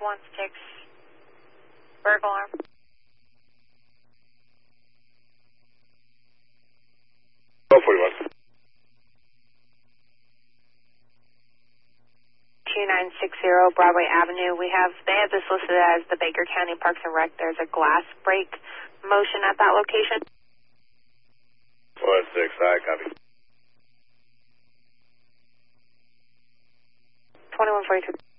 Burglar alarm. Oh, 41. 2960 Broadway Avenue. They have this listed as the Baker County Parks and Rec. There's a glass break motion at that location. 416, I copy. 2142.